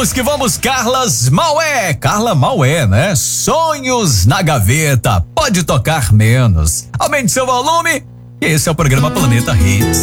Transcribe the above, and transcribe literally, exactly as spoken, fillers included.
Vamos que vamos, Carlas Maué. Carla Maué, né? Sonhos na gaveta. Pode tocar menos. Aumente seu volume. Esse é o programa Planeta Hits.